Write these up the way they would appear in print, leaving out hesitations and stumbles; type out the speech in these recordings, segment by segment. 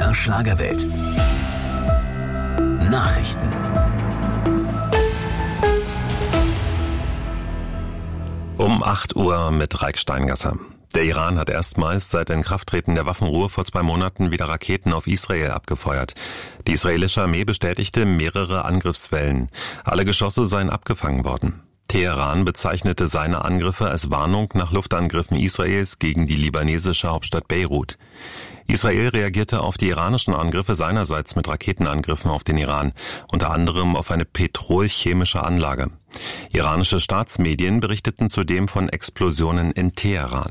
MDR Schlagerwelt. Nachrichten. Um 8 Uhr mit Raik Steingasser. Der Iran hat erstmals seit Inkrafttreten der Waffenruhe vor 2 Monaten wieder Raketen auf Israel abgefeuert. Die israelische Armee bestätigte mehrere Angriffswellen. Alle Geschosse seien abgefangen worden. Teheran bezeichnete seine Angriffe als Warnung nach Luftangriffen Israels gegen die libanesische Hauptstadt Beirut. Israel reagierte auf die iranischen Angriffe seinerseits mit Raketenangriffen auf den Iran, unter anderem auf eine petrolchemische Anlage. Iranische Staatsmedien berichteten zudem von Explosionen in Teheran.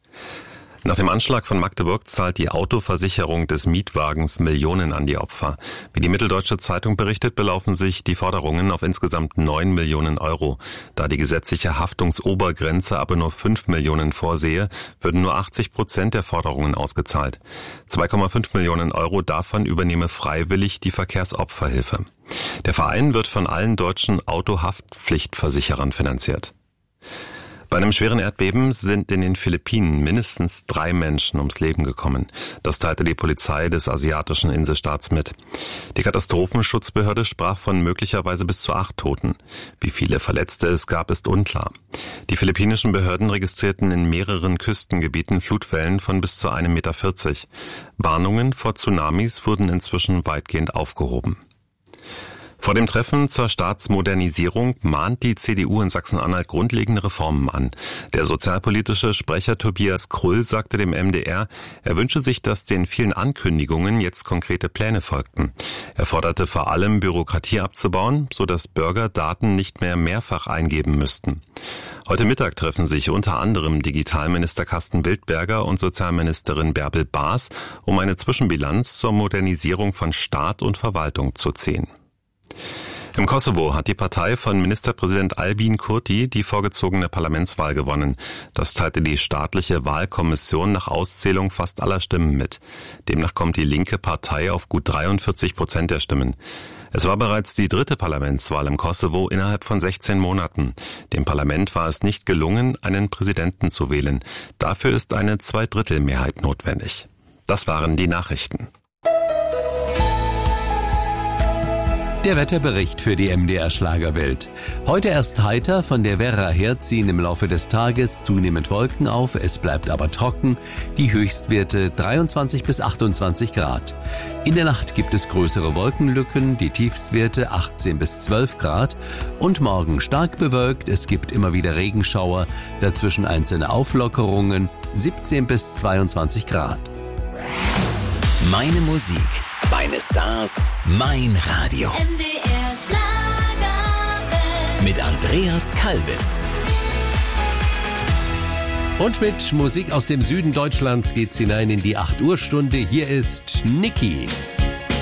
Nach dem Anschlag von Magdeburg zahlt die Autoversicherung des Mietwagens Millionen an die Opfer. Wie die Mitteldeutsche Zeitung berichtet, belaufen sich die Forderungen auf insgesamt 9 Millionen Euro. Da die gesetzliche Haftungsobergrenze aber nur 5 Millionen vorsehe, würden nur 80% der Forderungen ausgezahlt. 2,5 Millionen Euro davon übernehme freiwillig die Verkehrsopferhilfe. Der Verein wird von allen deutschen Autohaftpflichtversicherern finanziert. Bei einem schweren Erdbeben sind in den Philippinen mindestens 3 Menschen ums Leben gekommen. Das teilte die Polizei des asiatischen Inselstaats mit. Die Katastrophenschutzbehörde sprach von möglicherweise bis zu 8 Toten. Wie viele Verletzte es gab, ist unklar. Die philippinischen Behörden registrierten in mehreren Küstengebieten Flutwellen von bis zu 1,40 Meter. Warnungen vor Tsunamis wurden inzwischen weitgehend aufgehoben. Vor dem Treffen zur Staatsmodernisierung mahnt die CDU in Sachsen-Anhalt grundlegende Reformen an. Der sozialpolitische Sprecher Tobias Krull sagte dem MDR, er wünsche sich, dass den vielen Ankündigungen jetzt konkrete Pläne folgten. Er forderte vor allem, Bürokratie abzubauen, sodass Bürger Daten nicht mehr mehrfach eingeben müssten. Heute Mittag treffen sich unter anderem Digitalminister Carsten Wildberger und Sozialministerin Bärbel Baas, um eine Zwischenbilanz zur Modernisierung von Staat und Verwaltung zu ziehen. Im Kosovo hat die Partei von Ministerpräsident Albin Kurti die vorgezogene Parlamentswahl gewonnen. Das teilte die staatliche Wahlkommission nach Auszählung fast aller Stimmen mit. Demnach kommt die linke Partei auf gut 43% der Stimmen. Es war bereits die 3. Parlamentswahl im Kosovo innerhalb von 16 Monaten. Dem Parlament war es nicht gelungen, einen Präsidenten zu wählen. Dafür ist eine 2/3-Mehrheit notwendig. Das waren die Nachrichten. Der Wetterbericht für die MDR Schlagerwelt. Heute erst heiter, von der Werra her ziehen im Laufe des Tages zunehmend Wolken auf, es bleibt aber trocken, die Höchstwerte 23 bis 28 Grad. In der Nacht gibt es größere Wolkenlücken, die Tiefstwerte 18 bis 12 Grad und morgen stark bewölkt, es gibt immer wieder Regenschauer, dazwischen einzelne Auflockerungen, 17 bis 22 Grad. Meine Musik, meine Stars, mein Radio. MDR Schlagerwelt. Mit Andreas Kalbitz. Und mit Musik aus dem Süden Deutschlands geht's hinein in die 8 Uhr Stunde. Hier ist Niki.